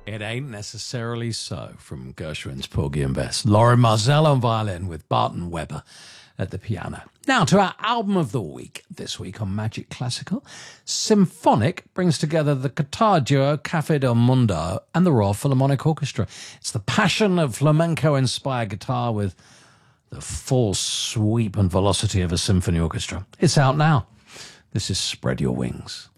It Ain't Necessarily So from Gershwin's Porgy and Bess. Lauren Marzell on violin with Barton Weber at the piano. Now to our album of the week. This week on Magic Classical, Symphonic brings together the guitar duo Café del Mundo and the Royal Philharmonic Orchestra. It's the passion of flamenco-inspired guitar with the full sweep and velocity of a symphony orchestra. It's out now. This is Spread Your Wings.